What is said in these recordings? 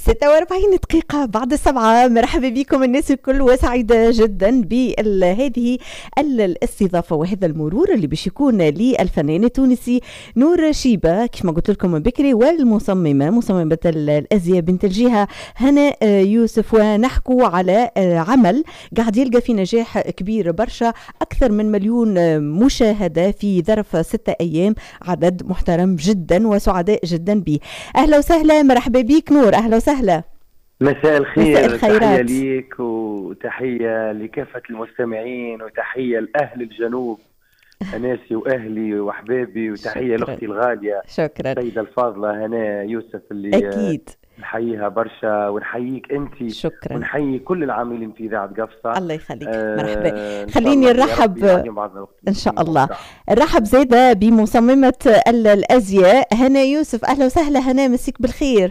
46 دقيقة بعد 7. مرحبا بكم الناس الكل وسعيدة جدا بهذه الاستضافة وهذا المرور اللي باش يكون للفنان التونسي نور شيبة كما قلت لكم من بكري، مصممة الأزياء بنت الجهة هناء يوسف، ونحكوا على عمل قاعد يلقى في نجاح كبير برشا، أكثر من 1,000,000 مشاهدة في ظرف 6 أيام، عدد محترم جدا وسعداء جدا به. أهلا وسهلا، مرحبا بيك نور، أهلا وسهلا. مساء الخير، مساء الخيرات. تحية ليك وتحية لكافة المستمعين وتحية لأهل الجنوب أناسي وأهلي وأحبابي، وتحية لأختي الغالية شكرا السيدة الفاضلة هناء يوسف اللي أكيد نحييها برشا، ونحييك أنت، شكرا، ونحيي كل العاملين في إذاعة قفصة. الله يخليك. مرحبا. خليني نرحب إن شاء الله، نرحب زيادة بمصممة الأزياء هناء يوسف. أهلا وسهلا هناء، مسيك بالخير.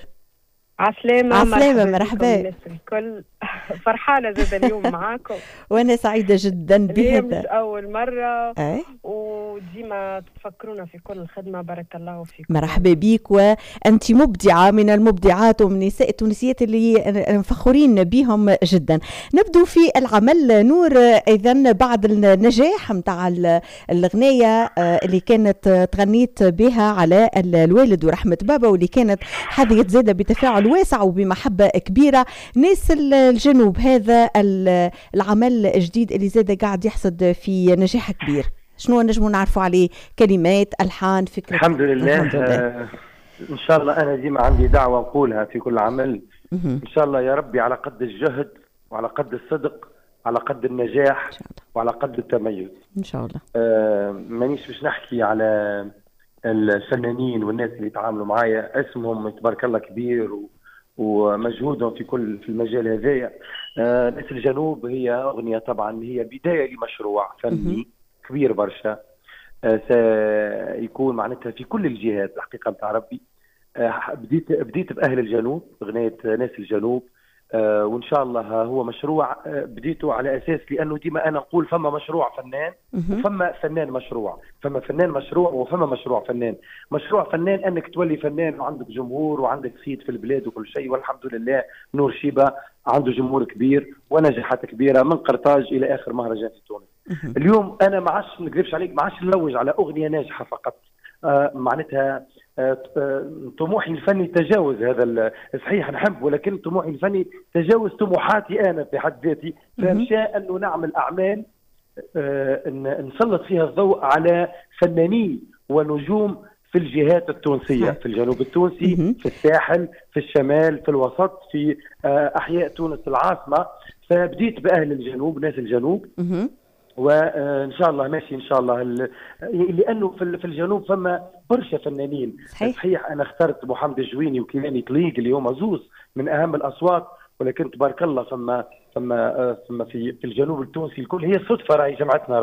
عسلامة مرحبا الناس الكل. فرحانة زاد اليوم معاكم وأنا سعيدة جدا بهذا، مش أول مرة وديما تفكرونا في كل الخدمة، بارك الله فيكم. مرحبا بيك، وأنت مبدعة من المبدعات ومن النساء التونسيات اللي فخورين بهم جدا. نبدو في العمل نور، إذن بعد النجاح متاع الأغنية اللي كانت تغنيت بها على الوالد ورحمة بابا، واللي كانت حظيت زادة بتفاعل واسع وبمحبة كبيرة ناس الجنوب، هذا العمل الجديد اللي زاد قاعد يحصد في نجاح كبير، شنو نجموا نعرفوا عليه؟ كلمات، ألحان، فكرة؟ الحمد لله. إن شاء الله أنا ديما عندي دعوة نقولها في كل عمل، إن شاء الله يا ربي على قد الجهد وعلى قد الصدق، على قد النجاح وعلى قد التميز إن شاء الله. مانيش باش نحكي على الفنانين والناس اللي يتعاملوا معايا، اسمهم تبارك الله كبير ومجهودهم في المجال هذايا. ناس الجنوب هي أغنية طبعا هي بداية لمشروع فني كبير برشا، سيكون معناتها في كل الجهات الحقيقة متاع ربي. بديت بأهل الجنوب، أغنية ناس الجنوب، وإن شاء الله هو مشروع بديته على أساس لأنه ديما أنا نقول فما مشروع فنان وفما فنان مشروع، فما فنان مشروع وفما مشروع فنان. مشروع فنان أنك تولي فنان وعندك جمهور وعندك صيت في البلاد وكل شيء، والحمد لله نور شيبة عنده جمهور كبير ونجاحات كبيرة من قرطاج إلى آخر مهرجان في تونس. اليوم أنا ما عادش نكذبش عليك، ما عادش نلوج على أغنية ناجحة فقط، معناتها طموحي الفني تجاوز هذا، صحيح نحب، ولكن طموحي الفني تجاوز طموحاتي أنا في حد ذاتي، فمشى أنه نعمل أعمال نسلط فيها الضوء على فنانين ونجوم في الجهات التونسية، في الجنوب التونسي، في الساحل، في الشمال، في الوسط، في أحياء تونس العاصمة. فبديت بأهل الجنوب، ناس الجنوب، وان شاء الله ماشي ان شاء الله لانه في الجنوب فما برشا فنانين. صحيح انا اخترت محمد الجويني وكيلاني طليق اللي هما زوز من اهم الاصوات، ولكن تبارك الله فما في الجنوب التونسي الكل، هي صدفه راهي جمعتنا،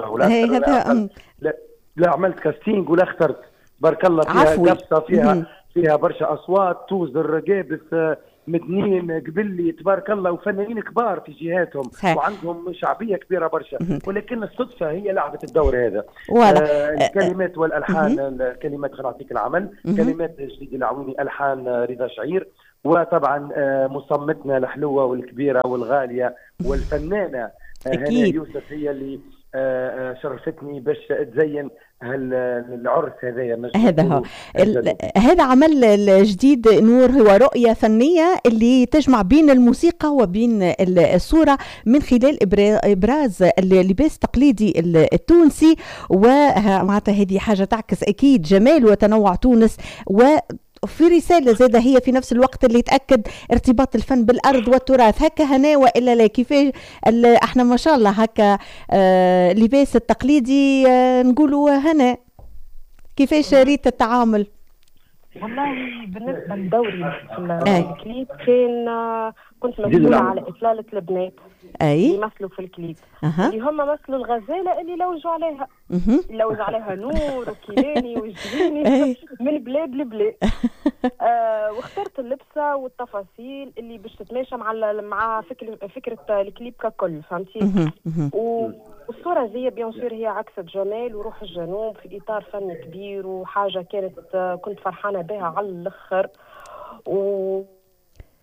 لا عملت كاستينج ولا اخترت، تبارك الله فيها قبصه، فيها برشا اصوات، توزر قابس مدنين قبلي تبارك الله وفنانين كبار في جهاتهم وعندهم شعبية كبيرة برشا، ولكن الصدفة هي لعبت الدور هذا. الكلمات والألحان، الكلمات خلينا نعطيك العمل، كلمات جديد العويني، ألحان رضا شعير، وطبعا مصمتنا الحلوة والكبيرة والغالية والفنانة هناء يوسف هي اللي شرفتني باش تزين العرس هذا. هذا عمل الجديد نور هو رؤية فنية اللي تجمع بين الموسيقى وبين الصورة من خلال إبراز اللباس التقليدي التونسي، ومعناتها هذه حاجة تعكس أكيد جمال وتنوع تونس، وفي رسالة زادة هي في نفس الوقت اللي تأكد ارتباط الفن بالأرض والتراث. هكا هنا وإلا لا، كيفاش احنا ما شاء الله هكا لباس التقليدي نقولوا هنا، كيفاش ريت التعامل؟ والله بالنسبة لدوري في الكليب كنت مسؤولة على إطلالة البنات اللي يمثلوا في الكليب، اللي هم مثلوا الغزالة اللي لوج عليها نور وكيلاني وجهيني من بلاد لبلاد. واخترت اللبسة والتفاصيل اللي باش تتماشى مع فكرة الكليب ككل، فهمتي؟ والصورة زي بيان سور هي عكس جمال وروح الجنوب في إطار فني كبير، وحاجة كنت فرحانة بها على الآخر.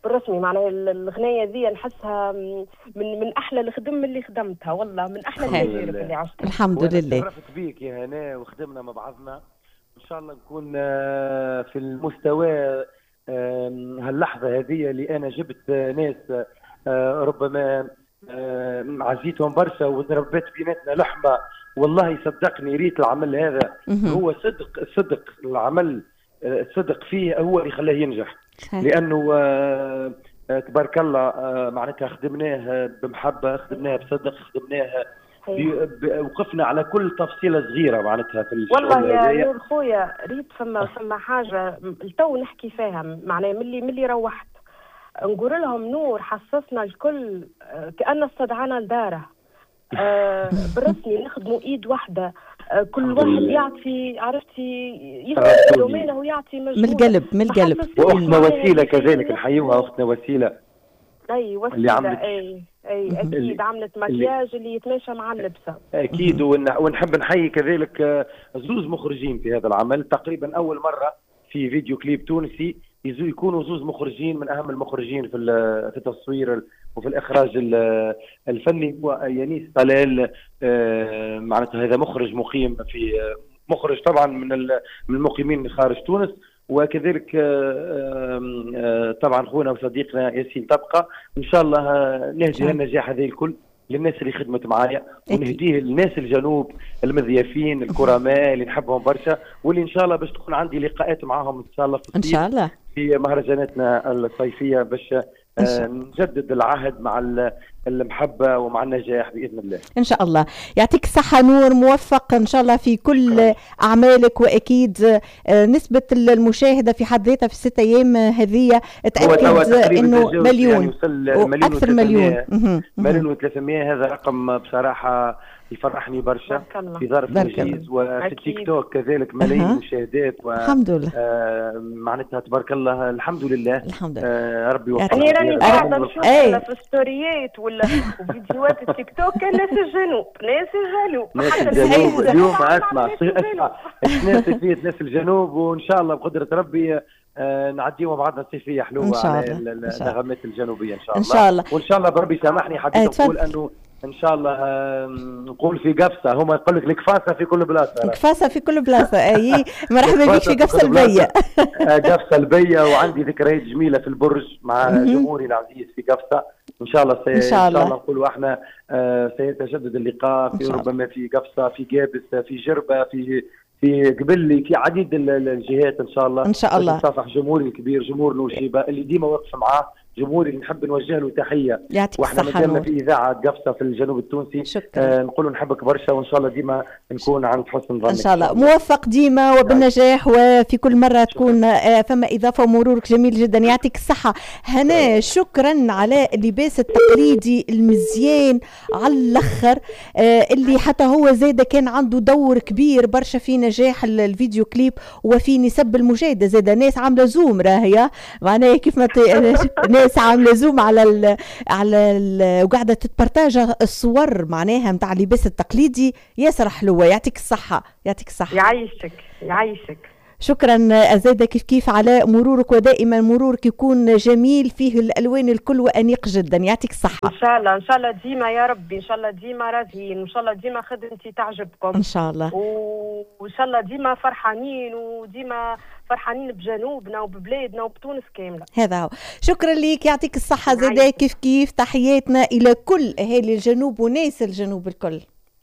بالرسمي. معناها الغنايه ذي نحسها من احلى الخدم اللي خدمتها، والله من احلى التجارب اللي عشتها. الحمد لله. شرفت بيك يا هناء وخدمنا مع بعضنا، ان شاء الله نكون في المستوى هاللحظه هذه اللي انا جبت ناس ربما عزيتهم برشا وضربت بيناتنا لحمه. والله صدقني ريت العمل هذا هو صدق العمل، الصدق فيه هو اللي خلاه ينجح. لانه تبارك الله معناتها خدمناه بمحبه، خدمناه بصدق، خدمناه وقفنا على كل تفصيله صغيره معناتها في الشغل. والله يا نور خويا ريت فما حاجه التو نحكي فيها. معناها ملي روحت نقول لهم نور حسسنا الكل كأن استدعانا لداره. بالرسمي نخدموا ايد واحده، كل واحد يعطي عرفتي يخدم دومينه ويعطي مجهود من القلب. واختنا وسيله كذلك نحيوها، اختنا وسيله. اي وسيله اي اكيد عملت مكياج اللي يتماشى مع اللبسه اكيد. ونحب نحيي كذلك زوز مخرجين في هذا العمل. تقريبا اول مره في فيديو كليب تونسي يكونوا زوز مخرجين من اهم المخرجين في التصوير وفي الاخراج الفني. ويانيس طلال معناتها هذا مخرج مقيم في مخرج طبعا من المقيمين خارج تونس. وكذلك طبعا خونا وصديقنا ياسين طبقه. ان شاء الله نهدي النجاح هذا الكل للناس اللي خدمت معايا، ونهديه للناس الجنوب المذيافين الكرماء اللي نحبهم برشا، واللي ان شاء الله باش تكون عندي لقاءات معاهم ان شاء الله في ان شاء الله في مهرجاناتنا الصيفيه باش نجدد العهد مع المحبة ومع النجاح بإذن الله. إن شاء الله. يعطيك الصحة نور، موفق إن شاء الله في كل أعمالك. وأكيد نسبة المشاهدة في حد ذاتها في 6 أيام هذه أتأكد إنه مليون يعني أكثر مليون. مليون و300. هذا رقم بصراحة يفرحني برشا في ظرف وجيز. وفي التيك توك كذلك ملايين مشاهدات الحمد لله. معناتها تبارك الله الحمد لله. الحمد لله. ربي يوفقك. يعني راني قاعده نشوف في ستوريات ولا وفيديوهات التيك توك ناس الجنوب اليوم اسمع ناس صيفيه ناس الجنوب، وان شاء الله بقدره ربي نعديوا مع بعضنا صيفيه حلوه على النغمات الجنوبيه ان شاء الله. ان شاء الله. وان شاء الله بربي سامحني حبيت نقول انه ان شاء الله نقول في قفصه. هما يقول لك القفاصه في كل بلاصه. قفاصه في كل بلاصه. اي مرحبا بك في قفصه البيه. قفصه البيه. وعندي ذكريات جميله في البرج مع جمهوري العزيز في قفصه. ان شاء الله ان شاء الله نقولوا احنا سيتجدد اللقاء في ربما في قفصه، في قابس، في جربه، في قبلي، في عديد الجهات ان شاء الله. ان شاء الله نصافح جمهوري الكبير، جمهور نوشيبه اللي ديما واقف معاه، جمهوري اللي نحب نوجه له تحيه. واحنا مازلنا في اذاعه قفصه في الجنوب التونسي. نقولوا نحبك برشا، وان شاء الله ديما نكون عند حسن ظنك. ان شاء الله موفق ديما وبالنجاح، وفي كل مره تكون فما اضافه ومرورك جميل جدا. يعطيك الصحه هنا. شكرا على اللباس التقليدي المزيان على الاخر، اللي حتى هو زاده كان عنده دور كبير برشا في نجاح الفيديو كليب وفي نسب المشاهده. زاده ناس عامله زوم راهي معناها كيف ما ناس عامله زوم على وقاعده تتبرتاج الصور معناها نتاع اللباس التقليدي ياسر حلوه. يعطيك الصحه. يعطيك الصحه. يعيشك. شكرا زاده كيف على مرورك، ودائما مرورك يكون جميل فيه الالوان الكل وانيق جدا. يعطيك الصحه. ان شاء الله ديما يا ربي، ان شاء الله ديما راضيين، وان شاء الله ديما خدمتي تعجبكم ان شاء الله، وان شاء الله ديما فرحانين، وديما فرحانين بجنوبنا وببلادنا وبتونس كامله. هذا هو. شكرا لك. يعطيك الصحه زاده كيف تحياتنا الى كل اهالي الجنوب وناس الجنوب الكل.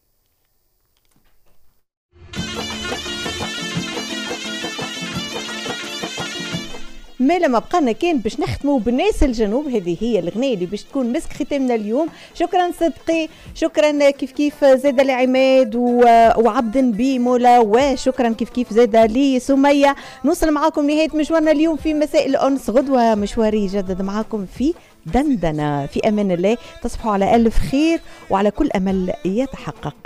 ما لما بقانا كان باش نختموا بالناس الجنوب. هذه هي الغنية اللي باش تكون مسك ختامنا اليوم. شكرا صدقي، شكرا كيف زاده لعماد وعبد بيمولا، وشكرا كيف زاده لسمية. نوصل معاكم نهاية مشوارنا اليوم في مساء الأنس. غدوة مشواري يجدد معاكم في دندنة. في أمان الله، تصبحوا على ألف خير وعلى كل أمل يتحقق.